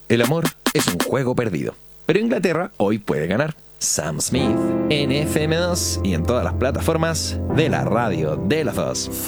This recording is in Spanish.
El amor es un juego perdido, pero Inglaterra hoy puede ganar. Sam Smith en FM2 y en todas las plataformas de la radio de las dos.